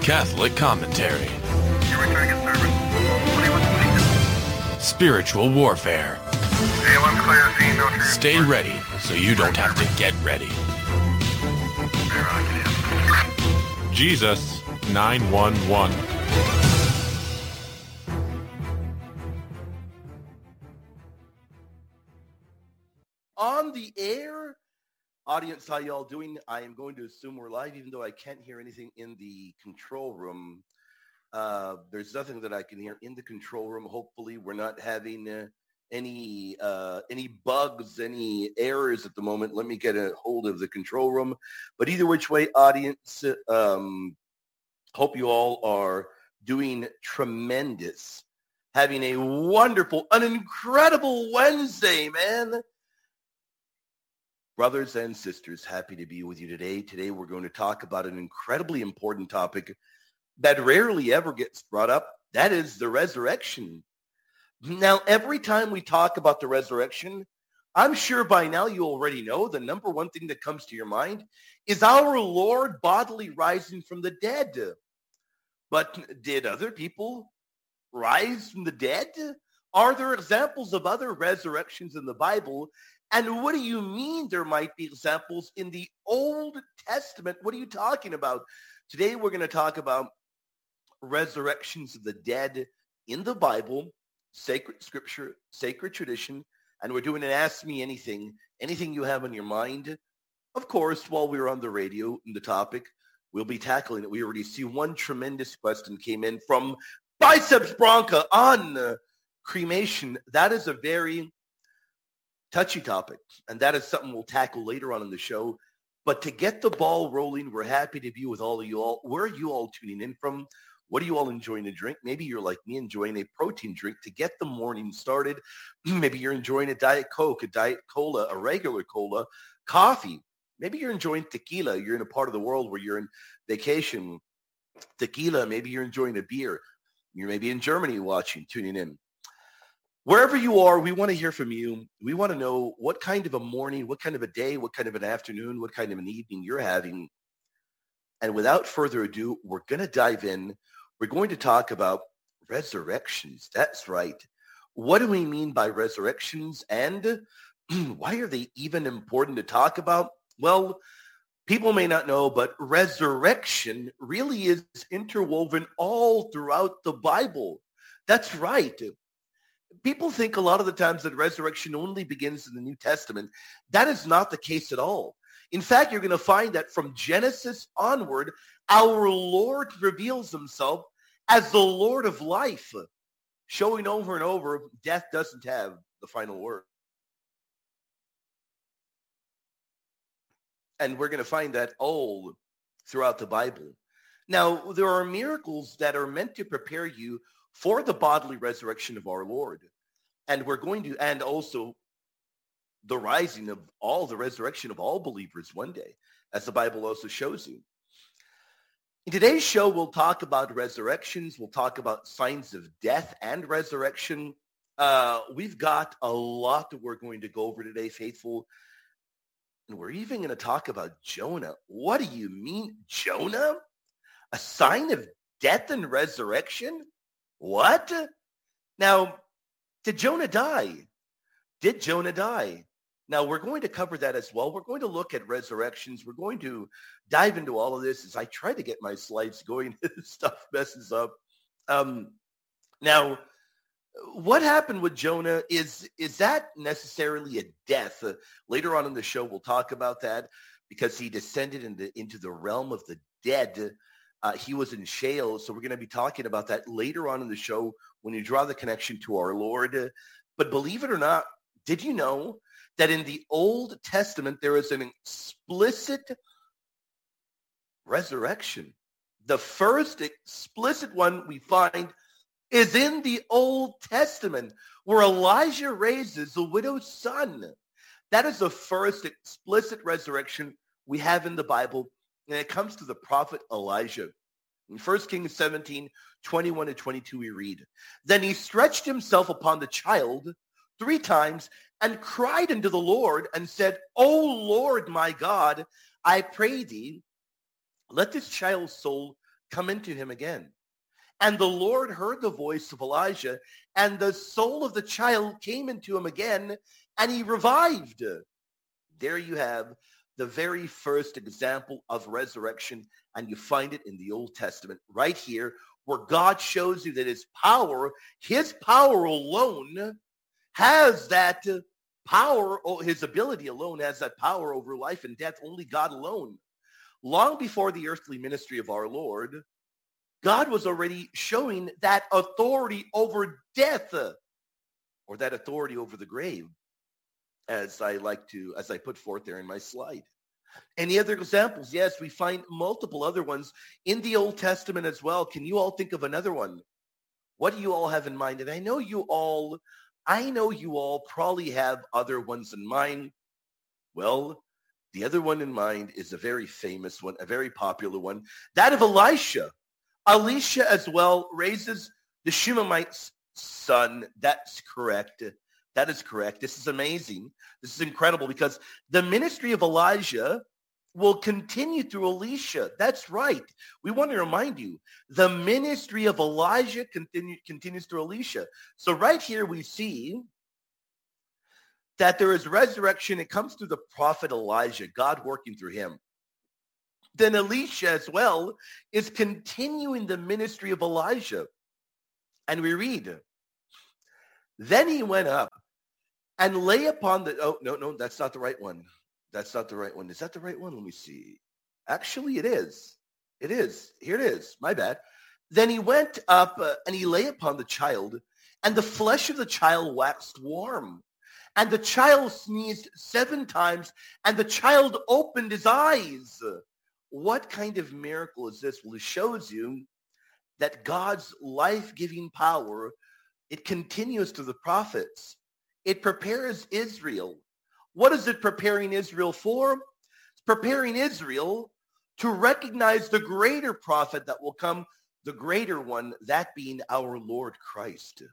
Catholic commentary. Spiritual warfare. Stay ready so you don't have to get ready. Jesus 911. On the air. Audience, how y'all doing? I am going to assume we're live, even though I can't hear anything in the control room. There's nothing that I can hear in the control room. Hopefully, we're not having any bugs, any errors at the moment. Let me get a hold of the control room. But either which way, audience, hope you all are doing tremendous. Having a wonderful, an incredible Wednesday, man. Brothers and sisters, happy to be with you today. Today, we're going to talk about an incredibly important topic that rarely ever gets brought up. That is the resurrection. Now, every time we talk about the resurrection, I'm sure by now you already know the number one thing that comes to your mind is our Lord bodily rising from the dead. But did other people rise from the dead? Are there examples of other resurrections in the Bible? And what do you mean there might be examples in the Old Testament? What are you talking about? Today we're going to talk about resurrections of the dead in the Bible, sacred scripture, sacred tradition, and we're doing an Ask Me Anything, anything you have on your mind. Of course, while we're on the radio and the topic, we'll be tackling it. We already see one tremendous question came in from Biceps Bronca on cremation. That is a very touchy topic, and that is something we'll tackle later on in the show. But to get the ball rolling, we're happy to be with all of you all. Where are you all tuning in from? What are you all enjoying to drink? Maybe you're like me, enjoying a protein drink to get the morning started. Maybe you're enjoying a Diet Coke, a Diet Cola, a regular cola, coffee. Maybe you're enjoying tequila. You're in a part of the world where you're in vacation. Tequila, maybe you're enjoying a beer. You're maybe in Germany watching, tuning in. Wherever you are, we want to hear from you. We want to know what kind of a morning, what kind of a day, what kind of an afternoon, what kind of an evening you're having. And without further ado, we're going to dive in. We're going to talk about resurrections. That's right. What do we mean by resurrections? And why are they even important to talk about? Well, people may not know, but resurrection really is interwoven all throughout the Bible. That's right. People think a lot of the times that resurrection only begins in the New Testament. That is not the case at all. In fact, you're going to find that from Genesis onward, our Lord reveals himself as the Lord of life, showing over and over death doesn't have the final word. And we're going to find that all throughout the Bible. Now, there are miracles that are meant to prepare you for the bodily resurrection of our Lord. And we're going to, and also the rising of all, the resurrection of all believers one day, as the Bible also shows you. In today's show, we'll talk about resurrections. We'll talk about signs of death and resurrection. We've got a lot that we're going to go over today, faithful. And we're even going to talk about Jonah. What do you mean, Jonah? A sign of death and resurrection? What? Now, did Jonah die? Did Jonah die? Now, we're going to cover that as well. We're going to look at resurrections. We're going to dive into all of this as I try to get my slides going. Stuff messes up. Now, what happened with Jonah is that necessarily a death? Later on in the show, we'll talk about that because he descended into the realm of the dead. He was in Sheol, so we're going to be talking about that later on in the show when you draw the connection to our Lord. But believe it or not, did you know that in the Old Testament there is an explicit resurrection? The first explicit one we find is in the Old Testament, where Elijah raises the widow's son. That is the first explicit resurrection we have in the Bible. And it comes to the prophet Elijah. In 1 Kings 17, 21 to 22, we read, "Then he stretched himself upon the child 3 times and cried unto the Lord and said, O Lord my God, I pray thee, let this child's soul come into him again. And the Lord heard the voice of Elijah, and the soul of the child came into him again, and he revived. There you have the very first example of resurrection, and you find it in the Old Testament right here, where God shows you that his power alone has that power, his ability alone has that power over life and death, only God alone. Long before the earthly ministry of our Lord, God was already showing that authority over death, or that authority over the grave, as I put forth there in my slide. Any other examples? Yes, we find multiple other ones in the Old Testament as well. Can you all think of another one? What do you all have in mind? And I know you all probably have other ones in mind. Well, the other one in mind is a very famous one, a very popular one, that of Elisha. Elisha as well raises the Shunammite's son. That's correct. That is correct. This is amazing. This is incredible because the ministry of Elijah will continue through Elisha. That's right. We want to remind you, the ministry of Elijah continues through Elisha. So right here we see that there is resurrection. It comes through the prophet Elijah, God working through him. Then Elisha as well is continuing the ministry of Elijah. And we read, then he went up and lay upon the, oh, no, that's not the right one. That's not the right one. Is that the right one? Let me see. Actually, it is. It is. Here it is. My bad. Then he went up and he lay upon the child, and the flesh of the child waxed warm. And the child sneezed 7 times, and the child opened his eyes. What kind of miracle is this? Well, it shows you that God's life-giving power, it continues to the prophets. It prepares Israel. What is it preparing Israel for? It's preparing Israel to recognize the greater prophet that will come, the greater one, that being our Lord Christ.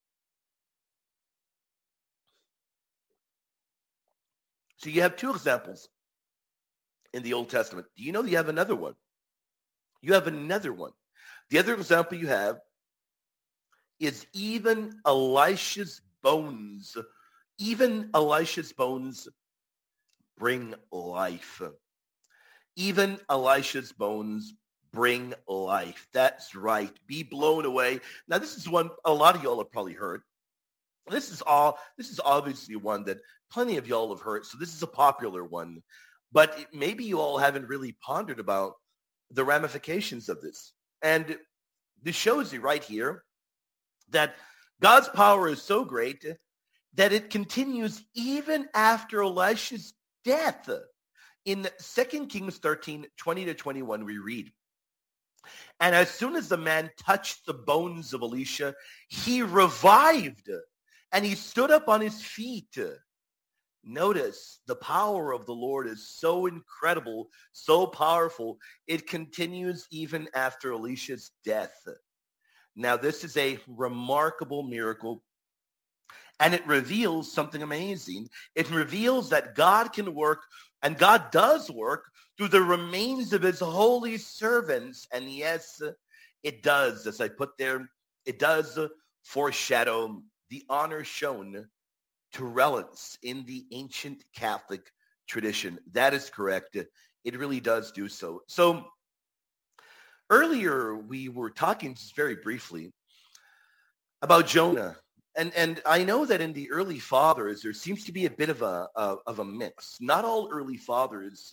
So you have 2 examples in the Old Testament. Do you know you have another one? You have another one. The other example you have is even Elisha's bones. Even Elisha's bones bring life. Even Elisha's bones bring life. That's right. Be blown away. Now, this is one a lot of y'all have probably heard. This is obviously one that plenty of y'all have heard. So this is a popular one. But maybe you all haven't really pondered about the ramifications of this. And this shows you right here that God's power is so great that it continues even after Elisha's death. In 2 Kings 13, 20 to 21, we read, and as soon as the man touched the bones of Elisha, he revived, and he stood up on his feet. Notice the power of the Lord is so incredible, so powerful. It continues even after Elisha's death. Now, this is a remarkable miracle, and it reveals something amazing. It reveals that God can work, and God does work, through the remains of his holy servants. And yes, it does, as I put there, it does foreshadow the honor shown to relics in the ancient Catholic tradition. That is correct. It really does do so. So earlier we were talking just very briefly about Jonah. And I know that in the early fathers, there seems to be a bit of a mix. Not all early fathers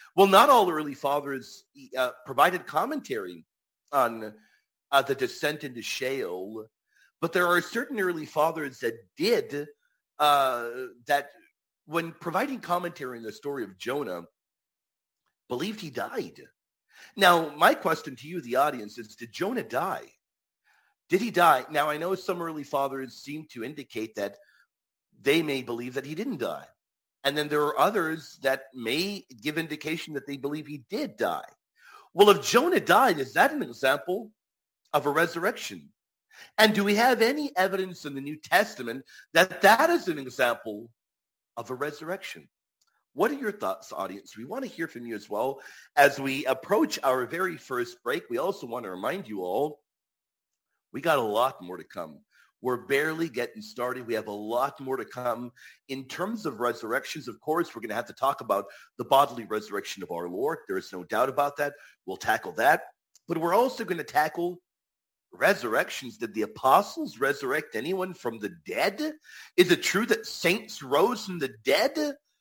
provided commentary on the descent into Sheol, but there are certain early fathers that did, that when providing commentary on the story of Jonah, believed he died. Now, my question to you, the audience, is, did Jonah die? Did he die? Now, I know some early fathers seem to indicate that they may believe that he didn't die. And then there are others that may give indication that they believe he did die. Well, if Jonah died, is that an example of a resurrection? And do we have any evidence in the New Testament that that is an example of a resurrection? What are your thoughts, audience? We want to hear from you as well. As we approach our very first break, we also want to remind you all, we got a lot more to come. We're barely getting started. We have a lot more to come. In terms of resurrections, of course, we're going to have to talk about the bodily resurrection of our Lord. There is no doubt about that. We'll tackle that. But we're also going to tackle resurrections. Did the apostles resurrect anyone from the dead? Is it true that saints rose from the dead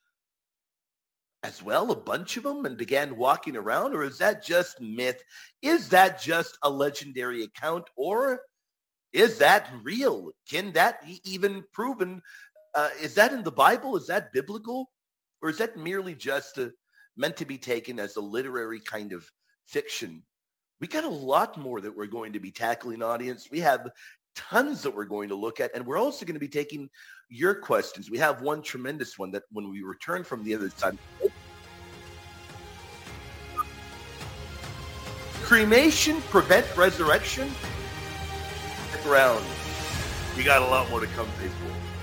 as well, a bunch of them, and began walking around? Or is that just myth? Is that just a legendary account? Or is that real? Can that be even proven? Is that in the Bible? Is that biblical? Or is that merely just meant to be taken as a literary kind of fiction? We got a lot more that we're going to be tackling, audience. We have tons that we're going to look at, and we're also going to be taking your questions. We have one tremendous one that when we return from the other side. Cremation prevent resurrection? Stick around. We got a lot more to come, people.